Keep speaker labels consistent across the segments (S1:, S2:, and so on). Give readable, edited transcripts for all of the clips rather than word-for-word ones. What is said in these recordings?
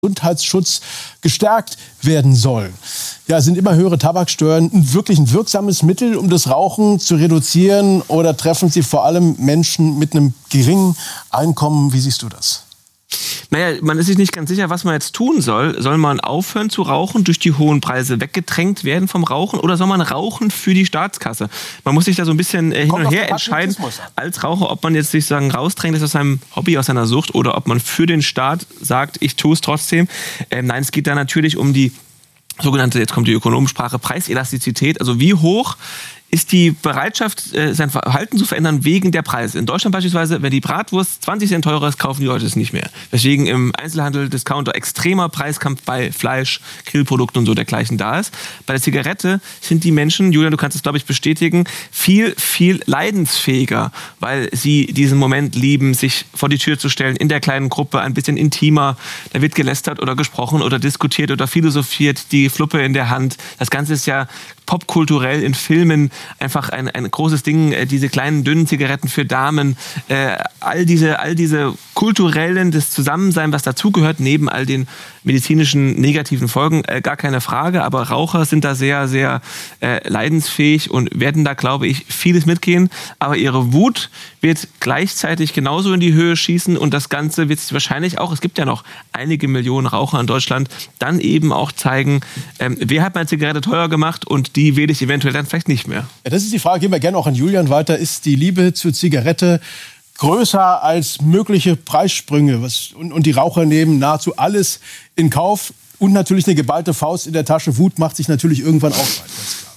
S1: Gesundheitsschutz gestärkt werden soll. Ja, sind immer höhere Tabaksteuern wirklich ein wirksames Mittel, um das Rauchen zu reduzieren, oder treffen sie vor allem Menschen mit einem geringen Einkommen? Wie siehst du das?
S2: Naja, man ist sich nicht ganz sicher, was man jetzt tun soll. Soll man aufhören zu rauchen, durch die hohen Preise weggedrängt werden vom Rauchen, oder soll man rauchen für die Staatskasse? Man muss sich da so ein bisschen hin und her entscheiden als Raucher, ob man jetzt sich rausdrängt ist aus seinem Hobby, aus seiner Sucht, oder ob man für den Staat sagt, ich tue es trotzdem. Nein, es geht da natürlich um die sogenannte, jetzt kommt die Ökonomensprache, Preiselastizität. Also wie hoch ist die Bereitschaft, sein Verhalten zu verändern wegen der Preise. In Deutschland beispielsweise, wenn die Bratwurst 20 Cent teurer ist, kaufen die Leute es nicht mehr. Deswegen im Einzelhandel, Discounter extremer Preiskampf bei Fleisch, Grillprodukten und so dergleichen da ist. Bei der Zigarette sind die Menschen, Julian, du kannst es, glaube ich, bestätigen, viel, viel leidensfähiger, weil sie diesen Moment lieben, sich vor die Tür zu stellen, in der kleinen Gruppe, ein bisschen intimer. Da wird gelästert oder gesprochen oder diskutiert oder philosophiert, die Fluppe in der Hand. Das Ganze ist ja popkulturell in Filmen einfach ein großes Ding, diese kleinen, dünnen Zigaretten für Damen, all diese kulturellen, das Zusammensein, was dazugehört, neben all den medizinischen negativen Folgen, gar keine Frage, aber Raucher sind da sehr, sehr leidensfähig und werden da, glaube ich, vieles mitgehen, aber ihre Wut wird gleichzeitig genauso in die Höhe schießen, und das Ganze wird sich wahrscheinlich auch, es gibt ja noch einige Millionen Raucher in Deutschland, dann eben auch zeigen, wer hat meine Zigarette teuer gemacht, und die wähle ich eventuell dann vielleicht nicht mehr.
S1: Ja, das ist die Frage, gehen wir gerne auch an Julian weiter. Ist die Liebe zur Zigarette größer als mögliche Preissprünge? Und die Raucher nehmen nahezu alles in Kauf. Und natürlich eine geballte Faust in der Tasche. Wut macht sich natürlich irgendwann auch breit, ganz klar.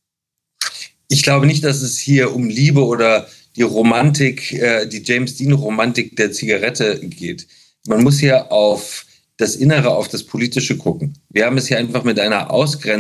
S3: Ich glaube nicht, dass es hier um Liebe oder die Romantik, die James Dean-Romantik der Zigarette geht. Man muss hier auf das Innere, auf das Politische gucken. Wir haben es hier einfach mit einer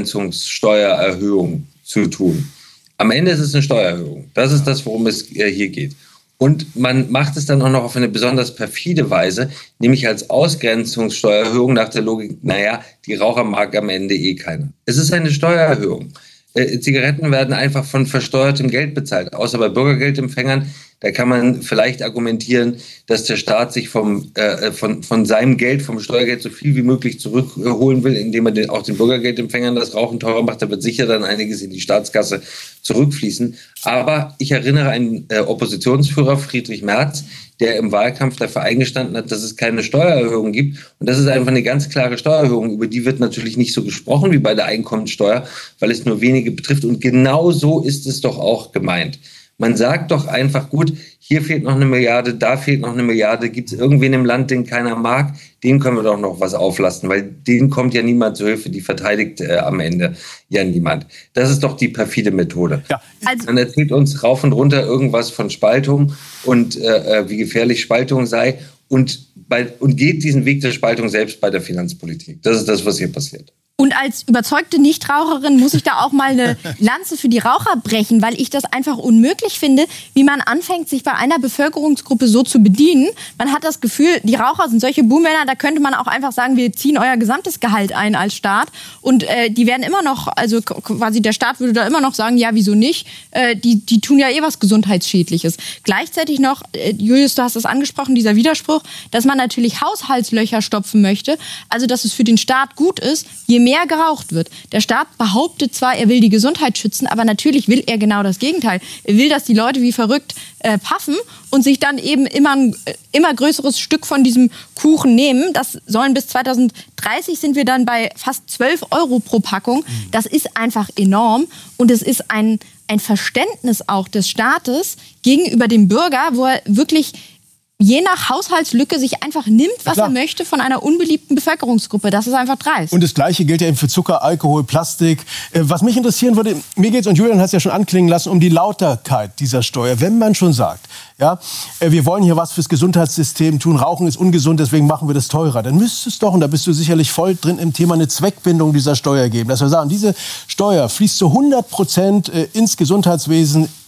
S3: Ausgrenzungssteuererhöhung zu tun. Am Ende ist es eine Steuererhöhung. Das ist das, worum es hier geht. Und man macht es dann auch noch auf eine besonders perfide Weise, nämlich als Ausgrenzungssteuererhöhung nach der Logik, naja, die Raucher mag am Ende eh keiner. Es ist eine Steuererhöhung. Zigaretten werden einfach von versteuertem Geld bezahlt, außer bei Bürgergeldempfängern. Da kann man vielleicht argumentieren, dass der Staat sich von seinem Geld, vom Steuergeld so viel wie möglich zurückholen will, indem er auch den Bürgergeldempfängern das Rauchen teurer macht. Da wird sicher dann einiges in die Staatskasse zurückfließen. Aber ich erinnere an Oppositionsführer Friedrich Merz, der im Wahlkampf dafür eingestanden hat, dass es keine Steuererhöhung gibt. Und das ist einfach eine ganz klare Steuererhöhung. Über die wird natürlich nicht so gesprochen wie bei der Einkommensteuer, weil es nur wenige betrifft. Und genau so ist es doch auch gemeint. Man sagt doch einfach, gut, hier fehlt noch 1 Milliarde, da fehlt noch 1 Milliarde. Gibt es irgendwen im Land, den keiner mag? Den können wir doch noch was auflasten, weil denen kommt ja niemand zu Hilfe. Die verteidigt am Ende ja niemand. Das ist doch die perfide Methode. Ja. Man erzählt uns rauf und runter irgendwas von Spaltung und wie gefährlich Spaltung sei und geht diesen Weg der Spaltung selbst bei der Finanzpolitik. Das ist das, was hier passiert.
S4: Und als überzeugte Nichtraucherin muss ich da auch mal eine Lanze für die Raucher brechen, weil ich das einfach unmöglich finde, wie man anfängt, sich bei einer Bevölkerungsgruppe so zu bedienen. Man hat das Gefühl, die Raucher sind solche Buhmänner, da könnte man auch einfach sagen, wir ziehen euer gesamtes Gehalt ein als Staat. Und die werden immer noch, also quasi der Staat würde da immer noch sagen, ja, wieso nicht? Die tun ja eh was Gesundheitsschädliches. Gleichzeitig noch, Julius, du hast es angesprochen, dieser Widerspruch, dass man natürlich Haushaltslöcher stopfen möchte, also dass es für den Staat gut ist, je mehr geraucht wird. Der Staat behauptet zwar, er will die Gesundheit schützen, aber natürlich will er genau das Gegenteil. Er will, dass die Leute wie verrückt paffen und sich dann eben immer ein immer größeres Stück von diesem Kuchen nehmen. Das sollen bis 2030 sind wir dann bei fast 12 € pro Packung. Das ist einfach enorm und es ist ein Verständnis auch des Staates gegenüber dem Bürger, wo er wirklich je nach Haushaltslücke sich einfach nimmt, was er möchte von einer unbeliebten Bevölkerungsgruppe. Das ist einfach dreist.
S1: Und das Gleiche gilt ja eben für Zucker, Alkohol, Plastik. Was mich interessieren würde, mir geht's, und Julian hat es ja schon anklingen lassen, um die Lauterkeit dieser Steuer. Wenn man schon sagt, ja, wir wollen hier was fürs Gesundheitssystem tun, Rauchen ist ungesund, deswegen machen wir das teurer, dann müsste es doch, und da bist du sicherlich voll drin im Thema, eine Zweckbindung dieser Steuer geben. Dass wir sagen, diese Steuer fließt zu 100% ins Gesundheitswesen,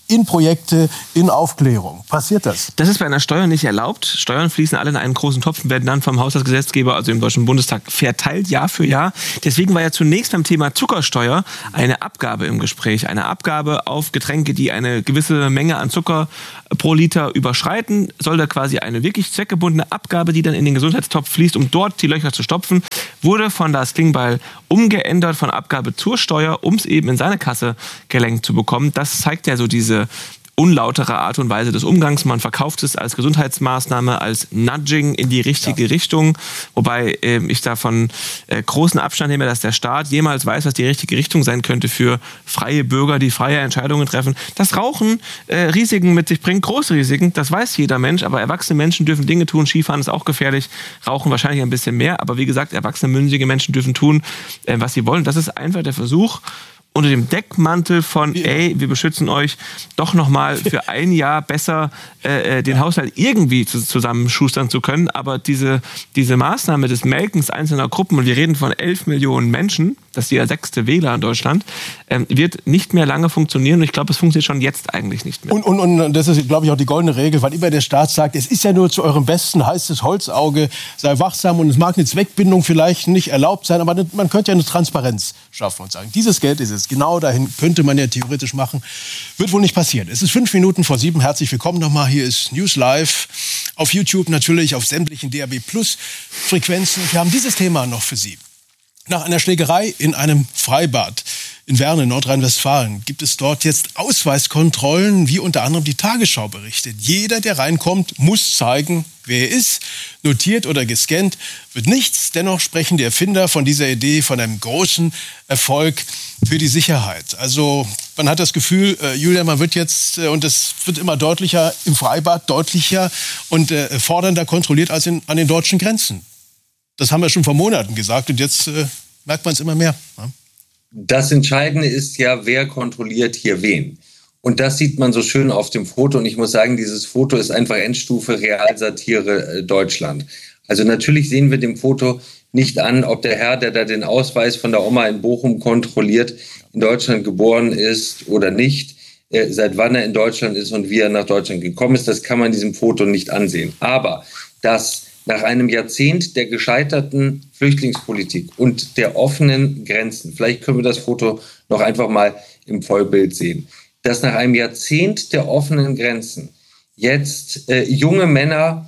S1: in Projekte, in Aufklärung. Passiert das?
S2: Das ist bei einer Steuer nicht erlaubt. Steuern fließen alle in einen großen Topf und werden dann vom Haushaltsgesetzgeber, also im Deutschen Bundestag, verteilt, Jahr für Jahr. Deswegen war ja zunächst beim Thema Zuckersteuer eine Abgabe im Gespräch. Eine Abgabe auf Getränke, die eine gewisse Menge an Zucker pro Liter überschreiten. Soll da quasi eine wirklich zweckgebundene Abgabe, die dann in den Gesundheitstopf fließt, um dort die Löcher zu stopfen, wurde von Lars Klingbeil umgeändert von Abgabe zur Steuer, um es eben in seine Kasse gelenkt zu bekommen. Das zeigt ja so diese unlautere Art und Weise des Umgangs. Man verkauft es als Gesundheitsmaßnahme, als Nudging in die richtige Richtung. Wobei ich davon großen Abstand nehme, dass der Staat jemals weiß, was die richtige Richtung sein könnte für freie Bürger, die freie Entscheidungen treffen. Das Rauchen Risiken mit sich bringt, große Risiken, das weiß jeder Mensch. Aber erwachsene Menschen dürfen Dinge tun. Skifahren ist auch gefährlich, Rauchen wahrscheinlich ein bisschen mehr. Aber wie gesagt, erwachsene, mündige Menschen dürfen tun, was sie wollen. Das ist einfach der Versuch, unter dem Deckmantel von, wir beschützen euch, doch nochmal für ein Jahr besser den Haushalt irgendwie zusammenschustern zu können. Aber diese Maßnahme des Melkens einzelner Gruppen, und wir reden von 11 Millionen Menschen, das ist jeder 6. Wähler in Deutschland, wird nicht mehr lange funktionieren. Und ich glaube, es funktioniert schon jetzt eigentlich nicht mehr.
S1: Und das ist, glaube ich, auch die goldene Regel, weil immer der Staat sagt, es ist ja nur zu eurem Besten, heißt es Holzauge, sei wachsam, und es mag eine Zweckbindung vielleicht nicht erlaubt sein, aber man könnte ja eine Transparenz schaffen und sagen, dieses Geld ist es. Genau dahin könnte man ja theoretisch machen. Wird wohl nicht passieren. Es ist 5 Minuten vor 7. Herzlich willkommen nochmal. Hier ist News Live. Auf YouTube natürlich, auf sämtlichen DAB+-Frequenzen. Wir haben dieses Thema noch für Sie. Nach einer Schlägerei in einem Freibad in Werne, Nordrhein-Westfalen, gibt es dort jetzt Ausweiskontrollen, wie unter anderem die Tagesschau berichtet. Jeder, der reinkommt, muss zeigen, wer er ist. Notiert oder gescannt wird nichts. Dennoch sprechen die Erfinder von dieser Idee von einem großen Erfolg für die Sicherheit. Also man hat das Gefühl, Julia, man wird jetzt, und es wird immer deutlicher, im Freibad deutlicher und fordernder kontrolliert als an den deutschen Grenzen. Das haben wir schon vor Monaten gesagt und jetzt merkt man es immer mehr. Ja?
S3: Das Entscheidende ist ja, wer kontrolliert hier wen. Und das sieht man so schön auf dem Foto. Und ich muss sagen, dieses Foto ist einfach Endstufe Realsatire Deutschland. Also natürlich sehen wir dem Foto nicht an, ob der Herr, der da den Ausweis von der Oma in Bochum kontrolliert, in Deutschland geboren ist oder nicht, seit wann er in Deutschland ist und wie er nach Deutschland gekommen ist. Das kann man in diesem Foto nicht ansehen. Aber dass nach einem Jahrzehnt der gescheiterten Flüchtlingspolitik und der offenen Grenzen, vielleicht können wir das Foto noch einfach mal im Vollbild sehen, dass nach einem Jahrzehnt der offenen Grenzen jetzt junge Männer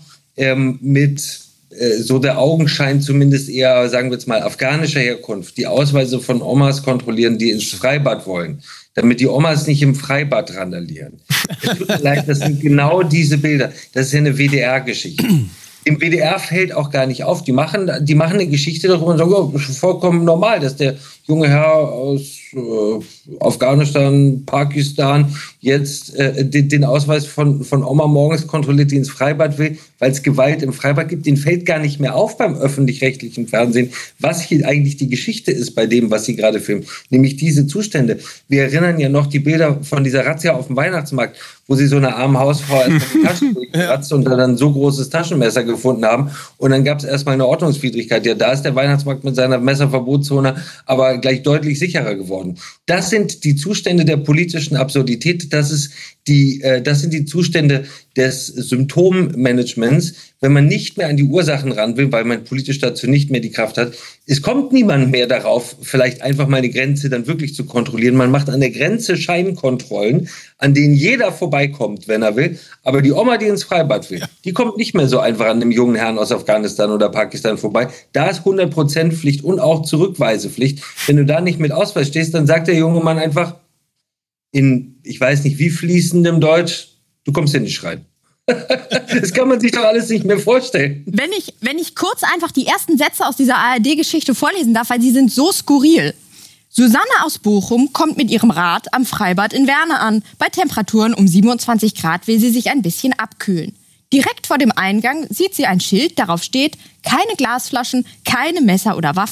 S3: mit so der Augenschein zumindest eher, sagen wir jetzt mal, afghanischer Herkunft, die Ausweise von Omas kontrollieren, die ins Freibad wollen, damit die Omas nicht im Freibad randalieren. Es tut mir leid, das sind genau diese Bilder. Das ist ja eine WDR-Geschichte. Im WDR fällt auch gar nicht auf. Die machen eine Geschichte darüber und sagen, oh, vollkommen normal, dass der junge Herr aus Afghanistan, Pakistan jetzt den Ausweis von Oma morgens kontrolliert, die ins Freibad will, weil es Gewalt im Freibad gibt. Den fällt gar nicht mehr auf beim öffentlich-rechtlichen Fernsehen, was hier eigentlich die Geschichte ist bei dem, was sie gerade filmen. Nämlich diese Zustände. Wir erinnern ja noch die Bilder von dieser Razzia auf dem Weihnachtsmarkt, wo sie so eine arme Hausfrau erstmal die Taschen durchkratzt und dann so großes Taschenmesser gefunden haben. Und dann gab es erstmal eine Ordnungswidrigkeit. Ja, da ist der Weihnachtsmarkt mit seiner Messerverbotszone aber gleich deutlich sicherer geworden. Das sind die Zustände der politischen Absurdität. Das sind die Zustände des Symptommanagements, wenn man nicht mehr an die Ursachen ran will, weil man politisch dazu nicht mehr die Kraft hat. Es kommt niemand mehr darauf, vielleicht einfach mal eine Grenze dann wirklich zu kontrollieren. Man macht an der Grenze Scheinkontrollen, an denen jeder vorbeikommt, wenn er will. Aber die Oma, die ins Freibad will, die kommt nicht mehr so einfach an dem jungen Herrn aus Afghanistan oder Pakistan vorbei. Da ist 100% Pflicht und auch Zurückweisepflicht. Wenn du da nicht mit Ausweis stehst, dann sagt der junge Mann einfach in, ich weiß nicht wie fließendem Deutsch, du kommst hier nicht rein. Das kann man sich doch alles nicht mehr vorstellen.
S4: Wenn ich kurz einfach die ersten Sätze aus dieser ARD-Geschichte vorlesen darf, weil sie sind so skurril. Susanne aus Bochum kommt mit ihrem Rad am Freibad in Werne an. Bei Temperaturen um 27 Grad will sie sich ein bisschen abkühlen. Direkt vor dem Eingang sieht sie ein Schild, darauf steht: keine Glasflaschen, keine Messer oder Waffen,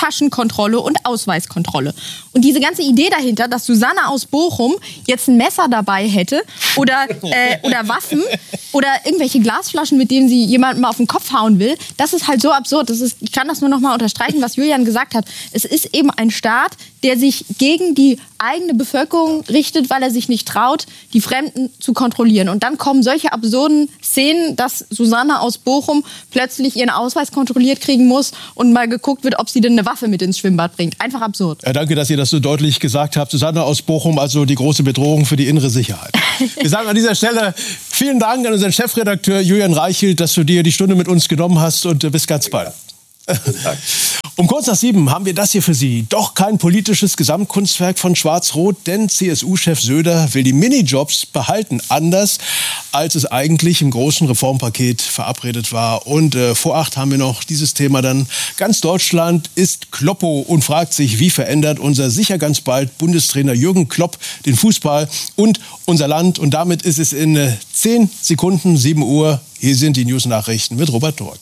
S4: Taschenkontrolle und Ausweiskontrolle. Und diese ganze Idee dahinter, dass Susanne aus Bochum jetzt ein Messer dabei hätte oder Waffen oder irgendwelche Glasflaschen, mit denen sie jemandem auf den Kopf hauen will, das ist halt so absurd. Ich kann das nur noch mal unterstreichen, was Julian gesagt hat. Es ist eben ein Staat, der sich gegen die eigene Bevölkerung richtet, weil er sich nicht traut, die Fremden zu kontrollieren. Und dann kommen solche absurden Szenen, dass Susanne aus Bochum plötzlich ihren Ausweis kontrolliert kriegen muss und mal geguckt wird, ob sie denn eine Waffe mit ins Schwimmbad bringt. Einfach absurd.
S1: Ja, danke, dass ihr das so deutlich gesagt habt. Susanne aus Bochum, also die große Bedrohung für die innere Sicherheit. Wir sagen an dieser Stelle vielen Dank an unseren Chefredakteur Julian Reichelt, dass du dir die Stunde mit uns genommen hast und bis ganz bald. Um kurz nach 7 haben wir das hier für Sie. Doch kein politisches Gesamtkunstwerk von Schwarz-Rot, denn CSU-Chef Söder will die Minijobs behalten. Anders, als es eigentlich im großen Reformpaket verabredet war. Und vor 8 haben wir noch dieses Thema dann. Ganz Deutschland ist Kloppo und fragt sich, wie verändert unser sicher ganz bald Bundestrainer Jürgen Klopp den Fußball und unser Land. Und damit ist es in 10 Sekunden 7 Uhr. Hier sind die News-Nachrichten mit Robert Dork.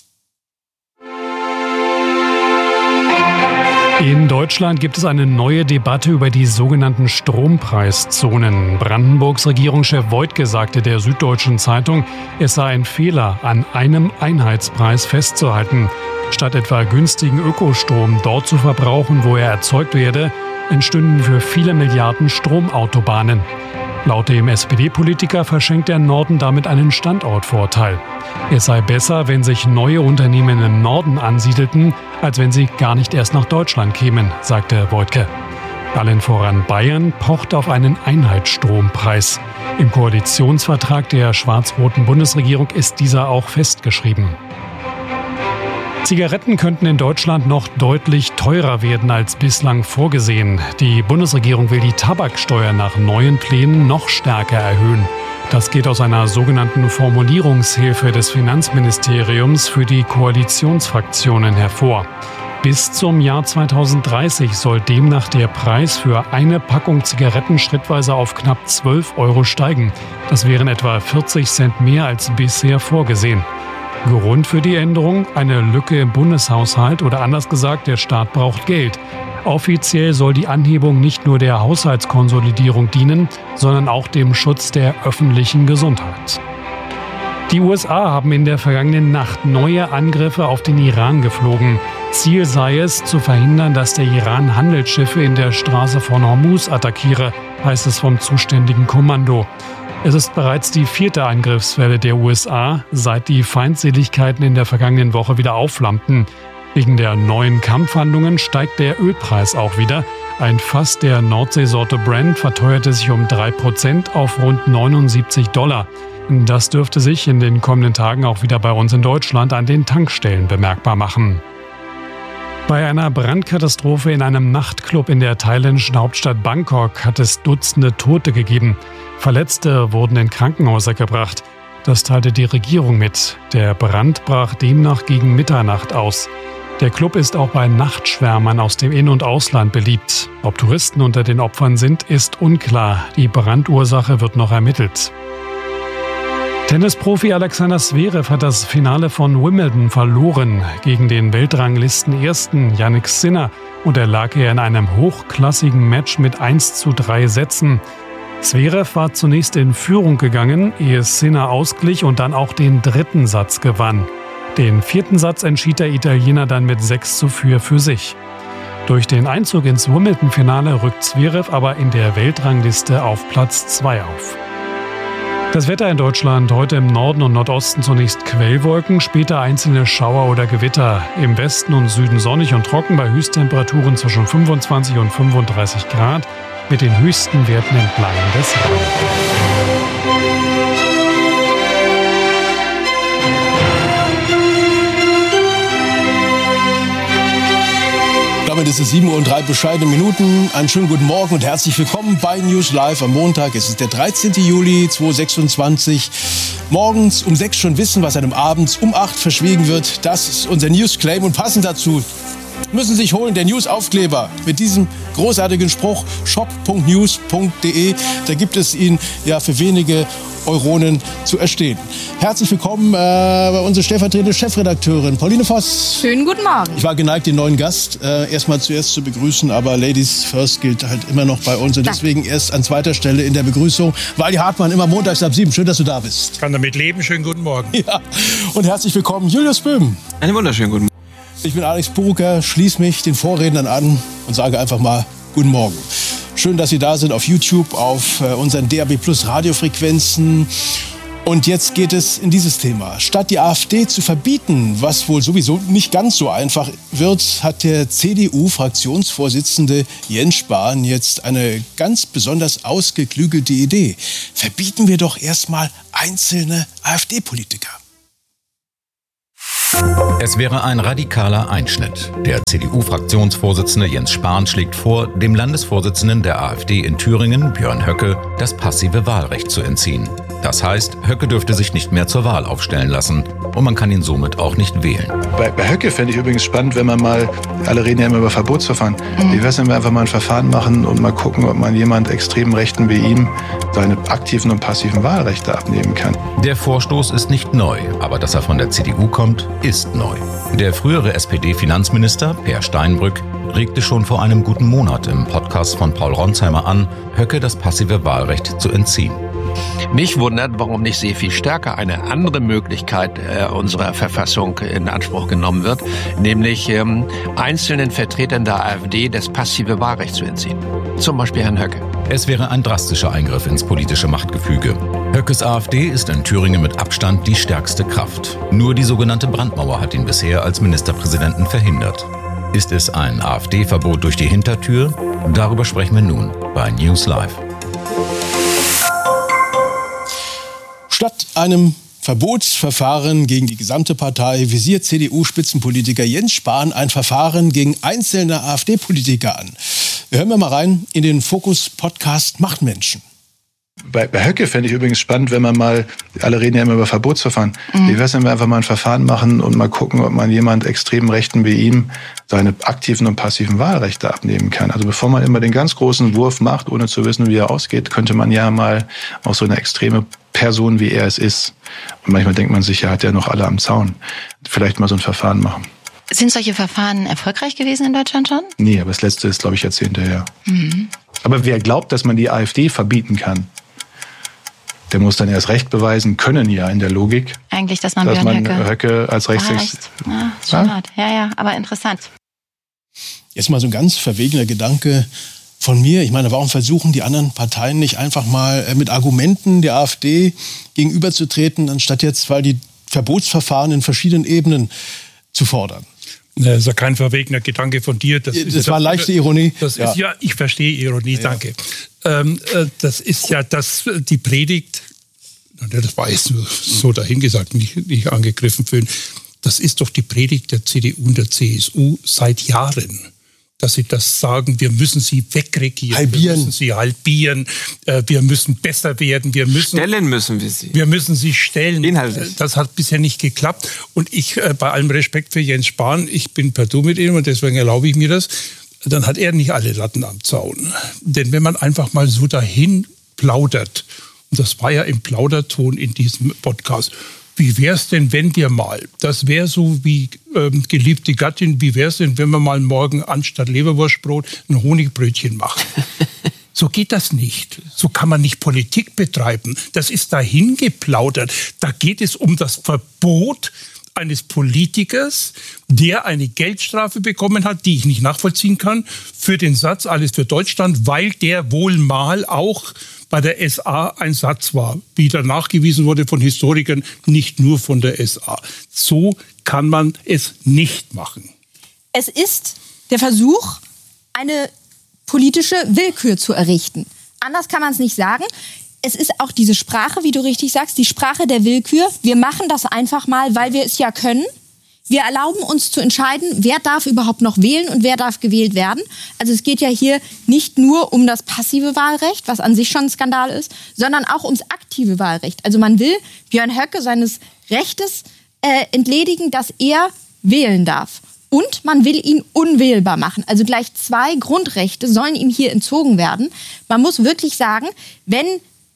S5: In Deutschland gibt es eine neue Debatte über die sogenannten Strompreiszonen. Brandenburgs Regierungschef Woidke sagte der Süddeutschen Zeitung, es sei ein Fehler, an einem Einheitspreis festzuhalten. Statt etwa günstigen Ökostrom dort zu verbrauchen, wo er erzeugt werde, entstünden für viele Milliarden Stromautobahnen. Laut dem SPD-Politiker verschenkt der Norden damit einen Standortvorteil. Es sei besser, wenn sich neue Unternehmen im Norden ansiedelten, als wenn sie gar nicht erst nach Deutschland kämen, sagte Woidke. Allen voran Bayern pocht auf einen Einheitsstrompreis. Im Koalitionsvertrag der schwarz-roten Bundesregierung ist dieser auch festgeschrieben. Zigaretten könnten in Deutschland noch deutlich teurer werden als bislang vorgesehen. Die Bundesregierung will die Tabaksteuer nach neuen Plänen noch stärker erhöhen. Das geht aus einer sogenannten Formulierungshilfe des Finanzministeriums für die Koalitionsfraktionen hervor. Bis zum Jahr 2030 soll demnach der Preis für eine Packung Zigaretten schrittweise auf knapp 12 € steigen. Das wären etwa 40 Cent mehr als bisher vorgesehen. Grund für die Änderung? Eine Lücke im Bundeshaushalt oder anders gesagt, der Staat braucht Geld. Offiziell soll die Anhebung nicht nur der Haushaltskonsolidierung dienen, sondern auch dem Schutz der öffentlichen Gesundheit. Die USA haben in der vergangenen Nacht neue Angriffe auf den Iran geflogen. Ziel sei es, zu verhindern, dass der Iran Handelsschiffe in der Straße von Hormuz attackiere, heißt es vom zuständigen Kommando. Es ist bereits die 4. Angriffswelle der USA, seit die Feindseligkeiten in der vergangenen Woche wieder aufflammten. Wegen der neuen Kampfhandlungen steigt der Ölpreis auch wieder. Ein Fass der Nordseesorte Brent verteuerte sich um 3% auf rund $79. Das dürfte sich in den kommenden Tagen auch wieder bei uns in Deutschland an den Tankstellen bemerkbar machen. Bei einer Brandkatastrophe in einem Nachtclub in der thailändischen Hauptstadt Bangkok hat es Dutzende Tote gegeben. Verletzte wurden in Krankenhäuser gebracht. Das teilte die Regierung mit. Der Brand brach demnach gegen Mitternacht aus. Der Club ist auch bei Nachtschwärmern aus dem In- und Ausland beliebt. Ob Touristen unter den Opfern sind, ist unklar. Die Brandursache wird noch ermittelt. Tennisprofi Alexander Zverev hat das Finale von Wimbledon verloren. Gegen den Weltranglisten-Ersten Jannik Sinner unterlag er in einem hochklassigen Match mit 1:3 Sätzen. Zverev war zunächst in Führung gegangen, ehe Sinner ausglich und dann auch den 3. Satz gewann. Den 4. Satz entschied der Italiener dann mit 6:4 für sich. Durch den Einzug ins Wimbledon-Finale rückt Zverev aber in der Weltrangliste auf Platz 2 auf. Das Wetter in Deutschland: heute im Norden und Nordosten zunächst Quellwolken, später einzelne Schauer oder Gewitter. Im Westen und Süden sonnig und trocken bei Höchsttemperaturen zwischen 25 und 35 Grad, mit den höchsten Werten entlang des Rheins.
S1: Damit ist es 7:03 bescheidene Minuten. Einen schönen guten Morgen und herzlich willkommen bei News Live am Montag. Es ist der 13. Juli 2026. Morgens um 6 schon wissen, was einem abends um 8 verschwiegen wird. Das ist unser News-Claim. Und passend dazu müssen Sie sich holen, der News-Aufkleber mit diesem großartigen Spruch: shop.news.de. Da gibt es ihn ja für wenige Euronen zu erstehen. Herzlich willkommen bei unserer stellvertretende Chefredakteurin Pauline Voss.
S4: Schönen guten Morgen.
S1: Ich war geneigt, den neuen Gast erstmal zuerst zu begrüßen, aber Ladies First gilt halt immer noch bei uns und deswegen erst an zweiter Stelle in der Begrüßung. Waldi Hartmann, immer montags ab 7. Schön, dass du da bist.
S6: Kann damit leben. Schönen guten Morgen.
S1: Ja. Und herzlich willkommen, Julius Böhm.
S2: Einen wunderschönen guten Morgen.
S1: Ich bin Alex Purucker, schließe mich den Vorrednern an und sage einfach mal Guten Morgen. Schön, dass Sie da sind auf YouTube, auf unseren DAB+ Radiofrequenzen. Und jetzt geht es in dieses Thema. Statt die AfD zu verbieten, was wohl sowieso nicht ganz so einfach wird, hat der CDU-Fraktionsvorsitzende Jens Spahn jetzt eine ganz besonders ausgeklügelte Idee. Verbieten wir doch erstmal einzelne AfD-Politiker.
S7: Es wäre ein radikaler Einschnitt. Der CDU-Fraktionsvorsitzende Jens Spahn schlägt vor, dem Landesvorsitzenden der AfD in Thüringen, Björn Höcke, das passive Wahlrecht zu entziehen. Das heißt, Höcke dürfte sich nicht mehr zur Wahl aufstellen lassen und man kann ihn somit auch nicht wählen.
S8: Bei Höcke fände ich übrigens spannend, wenn man mal, alle reden ja immer über Verbotsverfahren, wie wäre es, wenn wir einfach mal ein Verfahren machen und mal gucken, ob man jemand extrem Rechten wie ihm seine aktiven und passiven Wahlrechte abnehmen kann.
S7: Der Vorstoß ist nicht neu, aber dass er von der CDU kommt, ist neu. Der frühere SPD-Finanzminister Per Steinbrück regte schon vor einem guten Monat im Podcast von Paul Ronsheimer an, Höcke das passive Wahlrecht zu entziehen.
S9: Mich wundert, warum nicht sehr viel stärker eine andere Möglichkeit unserer Verfassung in Anspruch genommen wird, nämlich einzelnen Vertretern der AfD das passive Wahlrecht zu entziehen. Zum Beispiel Herrn Höcke.
S7: Es wäre ein drastischer Eingriff ins politische Machtgefüge. Höckes AfD ist in Thüringen mit Abstand die stärkste Kraft. Nur die sogenannte Brandmauer hat ihn bisher als Ministerpräsidenten verhindert. Ist es ein AfD-Verbot durch die Hintertür? Darüber sprechen wir nun bei News Live.
S1: Statt einem Verbotsverfahren gegen die gesamte Partei visiert CDU-Spitzenpolitiker Jens Spahn ein Verfahren gegen einzelne AfD-Politiker an. Hören wir mal rein in den Fokus-Podcast Machtmenschen.
S8: Bei Höcke fände ich übrigens spannend, wenn man mal, alle reden ja immer über Verbotsverfahren, wie wäre es, wenn wir einfach mal ein Verfahren machen und mal gucken, ob man jemand extrem Rechten wie ihm seine aktiven und passiven Wahlrechte abnehmen kann. Also bevor man immer den ganz großen Wurf macht, ohne zu wissen, wie er ausgeht, könnte man ja mal auch so eine extreme Person, wie er es ist. Und manchmal denkt man sich, er hat ja noch alle am Zaun. Vielleicht mal so ein Verfahren machen.
S10: Sind solche Verfahren erfolgreich gewesen in Deutschland schon?
S8: Nee, aber das letzte ist, glaube ich, Jahrzehnte her. Aber wer glaubt, dass man die AfD verbieten kann, der muss dann erst Recht beweisen können, ja, in der Logik.
S10: Eigentlich, dass man Björn
S8: Höcke als Rechtsextrem.
S10: Ja, schon hart. Ja, aber interessant.
S1: Jetzt mal so ein ganz verwegener Gedanke von mir. Ich meine, warum versuchen die anderen Parteien nicht einfach mal mit Argumenten der AfD gegenüberzutreten, anstatt jetzt, weil die Verbotsverfahren in verschiedenen Ebenen zu fordern?
S6: Das ist ja kein verwegener Gedanke von dir. Das
S1: war leichte Ironie.
S6: Das ist ja, ich verstehe Ironie, danke. Das ist ja die Predigt, das war jetzt nur so dahingesagt, nicht angegriffen fühlen. Das ist doch die Predigt der CDU und der CSU seit Jahren. Dass sie das sagen, wir müssen sie wegregieren,
S1: halbieren.
S6: Wir müssen sie halbieren, wir müssen besser werden,
S2: stellen müssen wir sie.
S6: Wir müssen sie stellen.
S2: Inhaltlich.
S6: Das hat bisher nicht geklappt. Und ich, bei allem Respekt für Jens Spahn, ich bin per Du mit ihm und deswegen erlaube ich mir das, dann hat er nicht alle Latten am Zaun. Denn wenn man einfach mal so dahin plaudert, und das war ja im Plauderton in diesem Podcast, wie wäre es denn, wenn wir mal, das wäre so wie geliebte Gattin, wie wäre es denn, wenn wir mal morgen anstatt Leberwurstbrot ein Honigbrötchen machen? So geht das nicht. So kann man nicht Politik betreiben. Das ist dahin geplaudert. Da geht es um das Verbot eines Politikers, der eine Geldstrafe bekommen hat, die ich nicht nachvollziehen kann, für den Satz Alles für Deutschland, weil der wohl mal auch bei der SA ein Satz war, wie dann nachgewiesen wurde von Historikern, nicht nur von der SA. So kann man es nicht machen.
S4: Es ist der Versuch, eine politische Willkür zu errichten. Anders kann man es nicht sagen. Es ist auch diese Sprache, wie du richtig sagst, die Sprache der Willkür. Wir machen das einfach mal, weil wir es ja können. Wir erlauben uns zu entscheiden, wer darf überhaupt noch wählen und wer darf gewählt werden. Also es geht ja hier nicht nur um das passive Wahlrecht, was an sich schon ein Skandal ist, sondern auch ums aktive Wahlrecht. Also man will Björn Höcke seines Rechtes entledigen, dass er wählen darf. Und man will ihn unwählbar machen. Also gleich 2 Grundrechte sollen ihm hier entzogen werden. Man muss wirklich sagen, wenn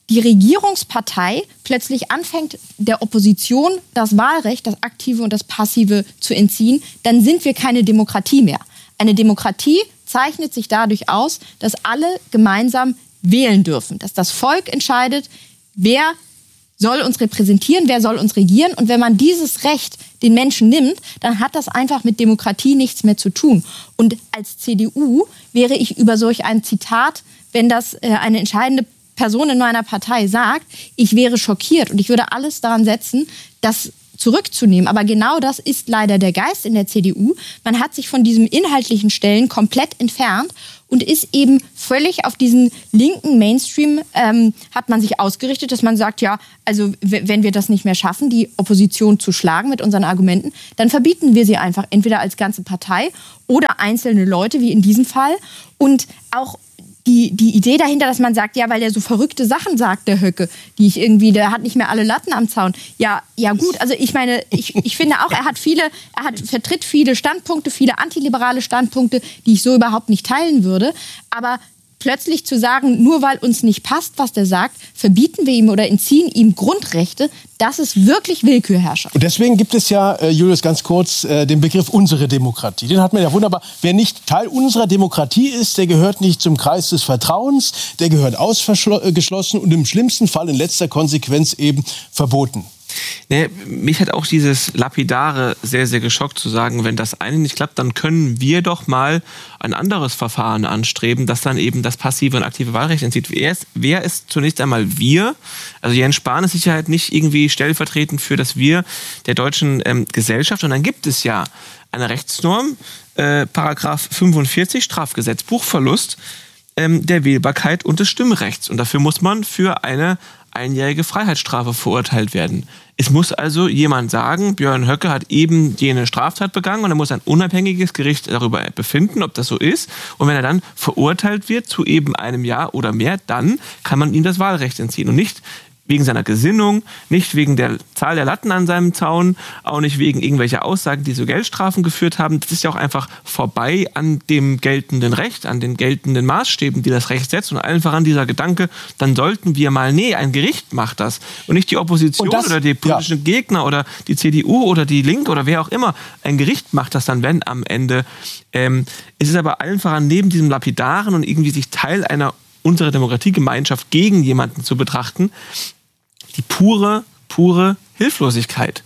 S4: die Regierungspartei plötzlich anfängt, der Opposition das Wahlrecht, das Aktive und das Passive zu entziehen, dann sind wir keine Demokratie mehr. Eine Demokratie zeichnet sich dadurch aus, dass alle gemeinsam wählen dürfen, dass das Volk entscheidet, wer soll uns repräsentieren, wer soll uns regieren. Und wenn man dieses Recht den Menschen nimmt, dann hat das einfach mit Demokratie nichts mehr zu tun. Und als CDU wäre ich über solch ein Zitat, wenn das eine entscheidende Person in meiner Partei sagt, ich wäre schockiert und ich würde alles daran setzen, das zurückzunehmen. Aber genau das ist leider der Geist in der CDU. Man hat sich von diesem inhaltlichen Stellen komplett entfernt und ist eben völlig auf diesen linken Mainstream hat man sich ausgerichtet, dass man sagt, ja, also wenn wir das nicht mehr schaffen, die Opposition zu schlagen mit unseren Argumenten, dann verbieten wir sie einfach entweder als ganze Partei oder einzelne Leute, wie in diesem Fall. Und auch die Idee dahinter, dass man sagt, ja, weil der so verrückte Sachen sagt, der Höcke, der hat nicht mehr alle Latten am Zaun. Ja gut, also ich meine, ich finde auch, er vertritt viele Standpunkte, viele antiliberale Standpunkte, die ich so überhaupt nicht teilen würde. Aber plötzlich zu sagen, nur weil uns nicht passt, was der sagt, verbieten wir ihm oder entziehen ihm Grundrechte, das ist wirklich Willkürherrschaft.
S1: Und deswegen gibt es ja, Julius, ganz kurz, den Begriff unsere Demokratie. Den hat man ja wunderbar. Wer nicht Teil unserer Demokratie ist, der gehört nicht zum Kreis des Vertrauens, der gehört ausgeschlossen und im schlimmsten Fall in letzter Konsequenz eben verboten.
S2: Nee, mich hat auch dieses Lapidare sehr, sehr geschockt, zu sagen, wenn das eine nicht klappt, dann können wir doch mal ein anderes Verfahren anstreben, das dann eben das passive und aktive Wahlrecht entzieht. Wer ist zunächst einmal wir? Also Jens Spahn ist sicher nicht irgendwie stellvertretend für das Wir der deutschen Gesellschaft. Und dann gibt es ja eine Rechtsnorm, Paragraph 45 Strafgesetzbuch, Verlust der Wählbarkeit und des Stimmrechts. Und dafür muss man für eine einjährige Freiheitsstrafe verurteilt werden. Es muss also jemand sagen, Björn Höcke hat eben jene Straftat begangen und dann muss ein unabhängiges Gericht darüber befinden, ob das so ist. Und wenn er dann verurteilt wird zu eben einem Jahr oder mehr, dann kann man ihm das Wahlrecht entziehen. Und nicht wegen seiner Gesinnung, nicht wegen der Zahl der Latten an seinem Zaun, auch nicht wegen irgendwelcher Aussagen, die zu Geldstrafen geführt haben. Das ist ja auch einfach vorbei an dem geltenden Recht, an den geltenden Maßstäben, die das Recht setzt. Und allen voran dieser Gedanke, dann sollten wir mal, ein Gericht macht das. Und nicht die Opposition oder die politischen Gegner oder die CDU oder die Linke oder wer auch immer. Ein Gericht macht das dann, wenn am Ende. Es ist aber allen voran neben diesem Lapidaren und irgendwie sich Teil einer unserer Demokratiegemeinschaft gegen jemanden zu betrachten, die pure Hilflosigkeit.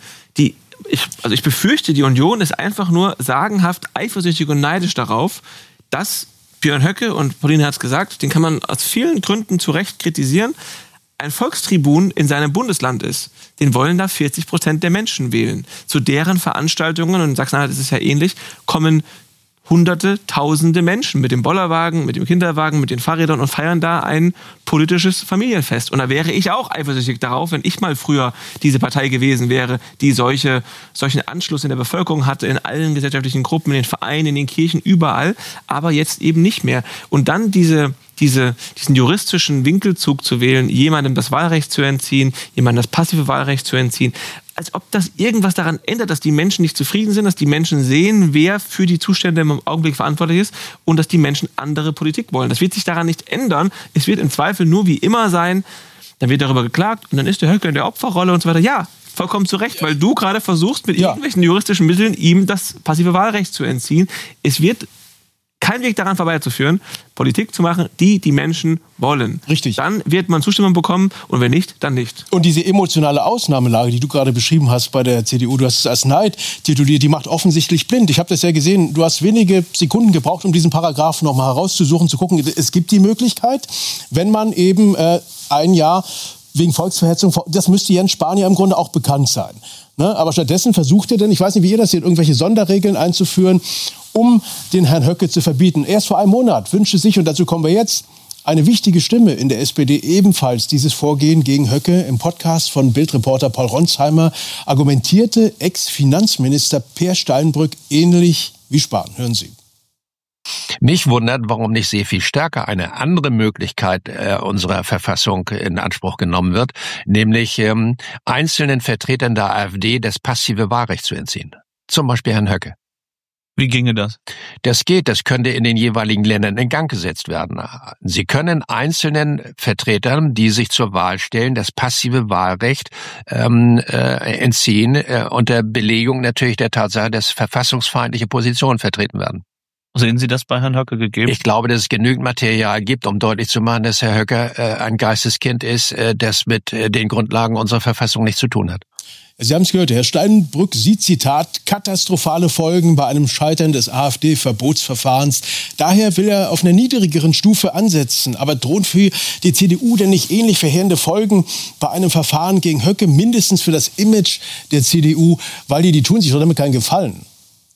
S2: Ich befürchte, die Union ist einfach nur sagenhaft eifersüchtig und neidisch darauf, dass Björn Höcke, und Pauline hat es gesagt, den kann man aus vielen Gründen zu Recht kritisieren, ein Volkstribun in seinem Bundesland ist. Den wollen da 40% der Menschen wählen. Zu deren Veranstaltungen, und in Sachsen-Anhalt ist es ja ähnlich, kommen Hunderte, Tausende Menschen mit dem Bollerwagen, mit dem Kinderwagen, mit den Fahrrädern und feiern da ein politisches Familienfest. Und da wäre ich auch eifersüchtig darauf, wenn ich mal früher diese Partei gewesen wäre, die solchen Anschluss in der Bevölkerung hatte, in allen gesellschaftlichen Gruppen, in den Vereinen, in den Kirchen, überall, aber jetzt eben nicht mehr. Und dann diesen juristischen Winkelzug zu wählen, jemandem das Wahlrecht zu entziehen, jemandem das passive Wahlrecht zu entziehen, als ob das irgendwas daran ändert, dass die Menschen nicht zufrieden sind, dass die Menschen sehen, wer für die Zustände im Augenblick verantwortlich ist und dass die Menschen andere Politik wollen. Das wird sich daran nicht ändern. Es wird im Zweifel nur wie immer sein, dann wird darüber geklagt und dann ist der Höcke in der Opferrolle und so weiter. Ja, vollkommen zu Recht, weil du gerade versuchst, mit irgendwelchen juristischen Mitteln ihm das passive Wahlrecht zu entziehen. Es wird kein Weg daran vorbeizuführen, Politik zu machen, die Menschen wollen.
S1: Richtig.
S2: Dann wird man Zustimmung bekommen und wenn nicht, dann nicht.
S1: Und diese emotionale Ausnahmelage, die du gerade beschrieben hast bei der CDU, du hast es als Neid tituliert, die macht offensichtlich blind. Ich habe das ja gesehen, du hast wenige Sekunden gebraucht, um diesen Paragraphen nochmal herauszusuchen, zu gucken. Es gibt die Möglichkeit, wenn man eben ein Jahr wegen Volksverhetzung, das müsste Jens Spahn ja im Grunde auch bekannt sein. Ne? Aber stattdessen versucht er denn, ich weiß nicht, wie ihr das seht, irgendwelche Sonderregeln einzuführen, um den Herrn Höcke zu verbieten. Erst vor einem Monat wünschte sich, und dazu kommen wir jetzt, eine wichtige Stimme in der SPD ebenfalls dieses Vorgehen gegen Höcke. Im Podcast von Bildreporter Paul Ronsheimer argumentierte Ex-Finanzminister Peer Steinbrück ähnlich wie Spahn. Hören Sie.
S9: Mich wundert, warum nicht sehr viel stärker eine andere Möglichkeit unserer Verfassung in Anspruch genommen wird, nämlich einzelnen Vertretern der AfD das passive Wahlrecht zu entziehen. Zum Beispiel Herrn Höcke.
S11: Wie ginge das?
S9: Das geht, das könnte in den jeweiligen Ländern in Gang gesetzt werden. Sie können einzelnen Vertretern, die sich zur Wahl stellen, das passive Wahlrecht entziehen, unter Belegung natürlich der Tatsache, dass verfassungsfeindliche Positionen vertreten werden.
S11: Sehen Sie das bei Herrn Höcke gegeben?
S9: Ich glaube, dass es genügend Material gibt, um deutlich zu machen, dass Herr Höcke ein Geisteskind ist, das mit den Grundlagen unserer Verfassung nichts zu tun hat.
S1: Sie haben es gehört, Herr Steinbrück sieht, Zitat, katastrophale Folgen bei einem Scheitern des AfD-Verbotsverfahrens. Daher will er auf einer niedrigeren Stufe ansetzen. Aber drohen für die CDU denn nicht ähnlich verheerende Folgen bei einem Verfahren gegen Höcke, mindestens für das Image der CDU? Weil die tun sich doch damit keinen Gefallen.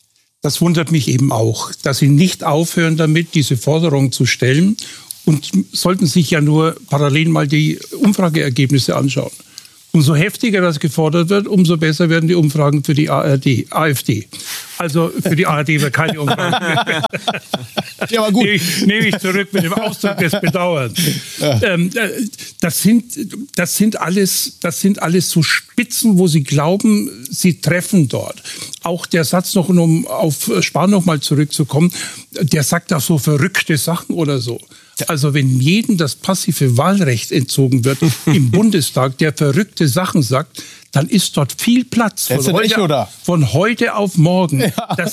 S6: Das wundert mich eben auch, dass Sie nicht aufhören damit, diese Forderung zu stellen und sollten sich ja nur parallel mal die Umfrageergebnisse anschauen. Umso heftiger das gefordert wird, umso besser werden die Umfragen für die AfD. Also für die ARD wird keine Umfragen mehr.
S1: Ja, aber gut.
S6: Nehme ich zurück mit dem Ausdruck des Bedauerns. Ja. Das sind alles so Spitzen, wo Sie glauben, Sie treffen dort. Auch der Satz noch, um auf Spahn noch mal zurückzukommen, der sagt auch so verrückte Sachen oder so. Also wenn jedem das passive Wahlrecht entzogen wird im Bundestag, der verrückte Sachen sagt, dann ist dort viel Platz von heute auf morgen. Ja. Das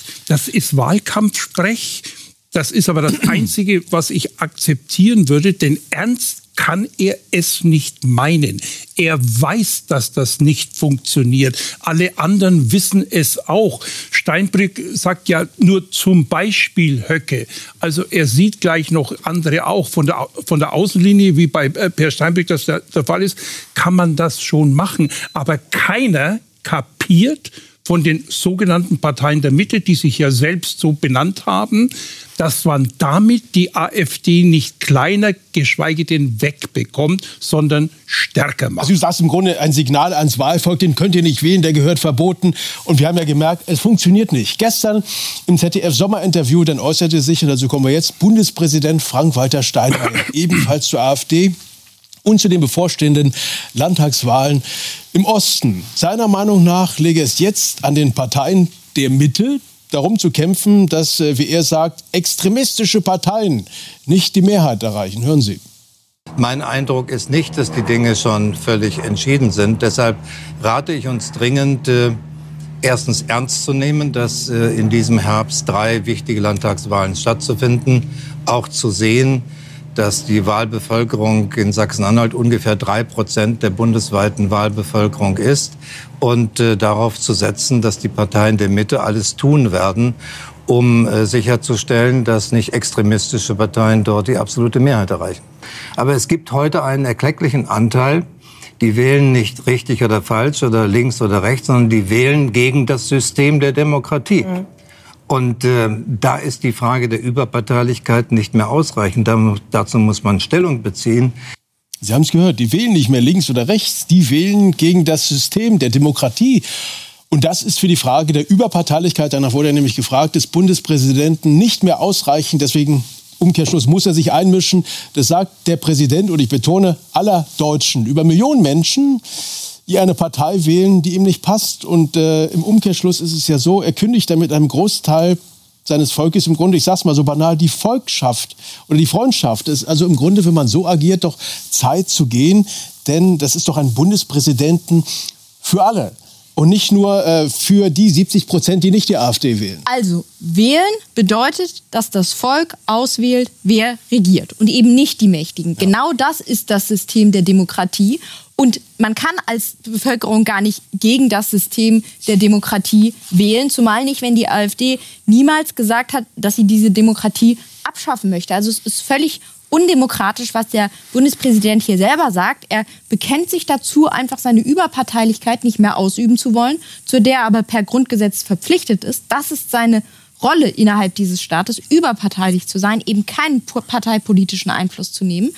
S6: ist Wahlkampfsprech. Das ist aber das Einzige, was ich akzeptieren würde, denn ernst kann er es nicht meinen. Er weiß, dass das nicht funktioniert. Alle anderen wissen es auch. Steinbrück sagt ja nur zum Beispiel Höcke. Also er sieht gleich noch andere auch. Von der Außenlinie, wie bei Per Steinbrück das der Fall ist, kann man das schon machen. Aber keiner kapiert von den sogenannten Parteien der Mitte, die sich ja selbst so benannt haben, dass man damit die AfD nicht kleiner, geschweige denn wegbekommt, sondern stärker macht.
S1: Also du sagst im Grunde ein Signal ans Wahlvolk, den könnt ihr nicht wählen, der gehört verboten. Und wir haben ja gemerkt, es funktioniert nicht. Gestern im ZDF-Sommerinterview, dann äußerte sich, und dazu kommen wir jetzt, Bundespräsident Frank-Walter Steinmeier, ebenfalls zur AfD und zu den bevorstehenden Landtagswahlen im Osten. Seiner Meinung nach läge es jetzt an den Parteien der Mitte, darum zu kämpfen, dass, wie er sagt, extremistische Parteien nicht die Mehrheit erreichen. Hören Sie.
S12: Mein Eindruck ist nicht, dass die Dinge schon völlig entschieden sind. Deshalb rate ich uns dringend, erstens ernst zu nehmen, dass in diesem Herbst 3 wichtige Landtagswahlen stattzufinden. Auch zu sehen, dass die Wahlbevölkerung in Sachsen-Anhalt ungefähr 3% der bundesweiten Wahlbevölkerung ist und darauf zu setzen, dass die Parteien der Mitte alles tun werden, um sicherzustellen, dass nicht extremistische Parteien dort die absolute Mehrheit erreichen. Aber es gibt heute einen erklecklichen Anteil, die wählen nicht richtig oder falsch oder links oder rechts, sondern die wählen gegen das System der Demokratie. Mhm. Und da ist die Frage der Überparteilichkeit nicht mehr ausreichend. Dazu muss man Stellung beziehen.
S1: Sie haben es gehört, die wählen nicht mehr links oder rechts, die wählen gegen das System der Demokratie. Und das ist für die Frage der Überparteilichkeit, danach wurde er nämlich gefragt, des Bundespräsidenten nicht mehr ausreichend. Deswegen, Umkehrschluss, muss er sich einmischen. Das sagt der Präsident, und ich betone, aller Deutschen. Über Millionen Menschen, die eine Partei wählen, die ihm nicht passt. Und im Umkehrschluss ist es ja so, er kündigt damit einem Großteil seines Volkes im Grunde, ich sag's mal so banal, die Volkschaft oder die Freundschaft. Es ist also im Grunde, wenn man so agiert, doch Zeit zu gehen. Denn das ist doch ein Bundespräsidenten für alle. Und nicht nur für die 70%, die nicht die AfD wählen.
S4: Also, wählen bedeutet, dass das Volk auswählt, wer regiert. Und eben nicht die Mächtigen. Ja. Genau das ist das System der Demokratie. Und man kann als Bevölkerung gar nicht gegen das System der Demokratie wählen. Zumal nicht, wenn die AfD niemals gesagt hat, dass sie diese Demokratie abschaffen möchte. Also es ist völlig undemokratisch, was der Bundespräsident hier selber sagt. Er bekennt sich dazu, einfach seine Überparteilichkeit nicht mehr ausüben zu wollen, zu der er aber per Grundgesetz verpflichtet ist. Das ist seine Rolle innerhalb dieses Staates, überparteilich zu sein, eben keinen parteipolitischen Einfluss zu nehmen.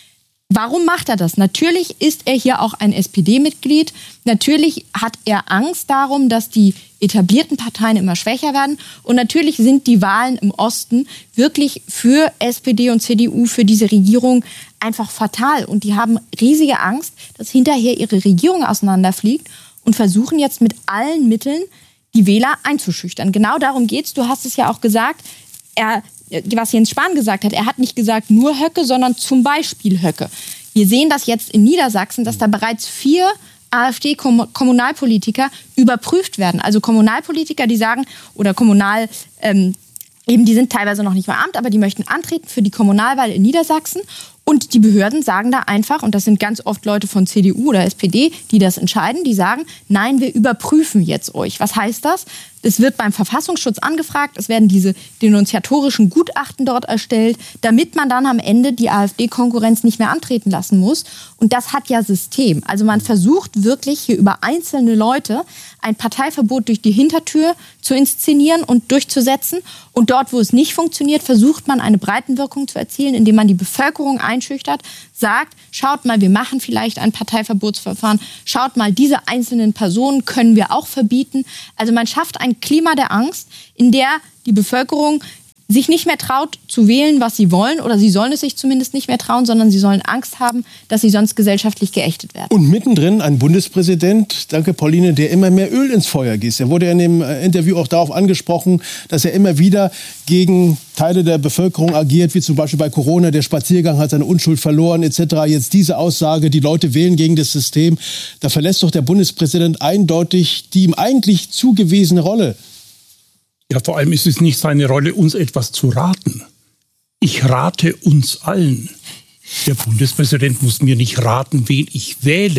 S4: Warum macht er das? Natürlich ist er hier auch ein SPD-Mitglied. Natürlich hat er Angst darum, dass die etablierten Parteien immer schwächer werden. Und natürlich sind die Wahlen im Osten wirklich für SPD und CDU, für diese Regierung einfach fatal. Und die haben riesige Angst, dass hinterher ihre Regierung auseinanderfliegt und versuchen jetzt mit allen Mitteln, die Wähler einzuschüchtern. Genau darum geht's. Du hast es ja auch gesagt, was Jens Spahn gesagt hat, er hat nicht gesagt nur Höcke, sondern zum Beispiel Höcke. Wir sehen das jetzt in Niedersachsen, dass da bereits 4 AfD-Kommunalpolitiker überprüft werden. Also Kommunalpolitiker, die sagen, oder die sind teilweise noch nicht beamtet, aber die möchten antreten für die Kommunalwahl in Niedersachsen. Und die Behörden sagen da einfach, und das sind ganz oft Leute von CDU oder SPD, die das entscheiden, die sagen, nein, wir überprüfen jetzt euch. Was heißt das? Es wird beim Verfassungsschutz angefragt, es werden diese denunziatorischen Gutachten dort erstellt, damit man dann am Ende die AfD-Konkurrenz nicht mehr antreten lassen muss. Und das hat ja System. Also man versucht wirklich hier über einzelne Leute ein Parteiverbot durch die Hintertür zu inszenieren und durchzusetzen. Und dort, wo es nicht funktioniert, versucht man eine Breitenwirkung zu erzielen, indem man die Bevölkerung einschüchtert, sagt, schaut mal, wir machen vielleicht ein Parteiverbotsverfahren, schaut mal, diese einzelnen Personen können wir auch verbieten. Also man schafft ein Klima der Angst, in der die Bevölkerung sich nicht mehr traut zu wählen, was sie wollen, oder sie sollen es sich zumindest nicht mehr trauen, sondern sie sollen Angst haben, dass sie sonst gesellschaftlich geächtet werden.
S1: Und mittendrin ein Bundespräsident, danke Pauline, der immer mehr Öl ins Feuer gießt. Er wurde in dem Interview auch darauf angesprochen, dass er immer wieder gegen Teile der Bevölkerung agiert, wie zum Beispiel bei Corona, der Spaziergang hat seine Unschuld verloren etc. Jetzt diese Aussage, die Leute wählen gegen das System. Da verlässt doch der Bundespräsident eindeutig die ihm eigentlich zugewiesene Rolle.
S6: Ja, vor allem ist es nicht seine Rolle, uns etwas zu raten. Ich rate uns allen. Der Bundespräsident muss mir nicht raten, wen ich wähle.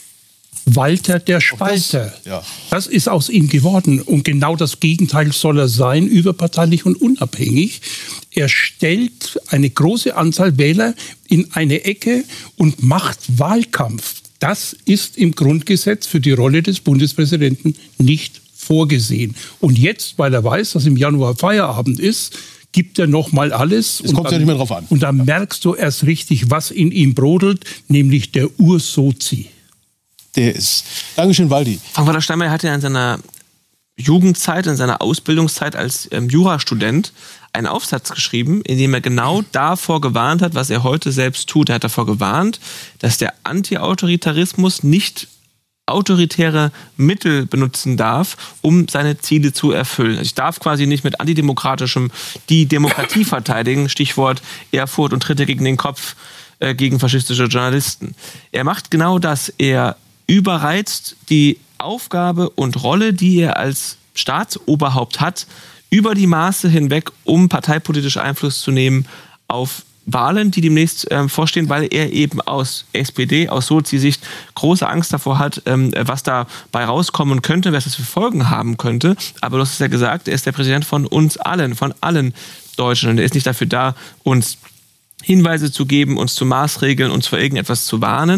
S6: Walter der Spalter. Das ist aus ihm geworden. Und genau das Gegenteil soll er sein, überparteilich und unabhängig. Er stellt eine große Anzahl Wähler in eine Ecke und macht Wahlkampf. Das ist im Grundgesetz für die Rolle des Bundespräsidenten nicht vorgesehen. Und jetzt, weil er weiß, dass im Januar Feierabend ist, gibt er noch mal alles.
S1: Es kommt ja nicht mehr drauf an.
S6: Und dann merkst du erst richtig, was in ihm brodelt, nämlich der Ursozi.
S1: Der ist. Dankeschön, Waldi.
S2: Frank-Walter Steinmeier hatte ja in seiner Jugendzeit, in seiner Ausbildungszeit als Jurastudent einen Aufsatz geschrieben, in dem er genau davor gewarnt hat, was er heute selbst tut. Er hat davor gewarnt, dass der Anti-Autoritarismus nicht autoritäre Mittel benutzen darf, um seine Ziele zu erfüllen. Also ich darf quasi nicht mit antidemokratischem die Demokratie verteidigen, Stichwort Erfurt und Tritte gegen den Kopf gegen faschistische Journalisten. Er macht genau das. Er überreizt die Aufgabe und Rolle, die er als Staatsoberhaupt hat, über die Maße hinweg, um parteipolitisch Einfluss zu nehmen auf Wahlen, die demnächst vorstehen, weil er eben aus SPD, aus Sozi-Sicht große Angst davor hat, was dabei rauskommen könnte, was das für Folgen haben könnte. Aber du hast es ja gesagt, er ist der Präsident von uns allen, von allen Deutschen. Und er ist nicht dafür da, uns Hinweise zu geben, uns zu maßregeln, uns vor irgendetwas zu warnen.